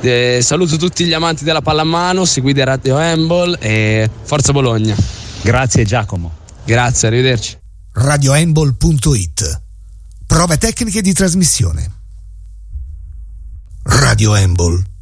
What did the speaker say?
Saluto tutti gli amanti della pallamano, seguite Radio Handball e Forza Bologna. Grazie Giacomo. Grazie, arrivederci. radiohandball.it. Prove tecniche di trasmissione. Radio Handball.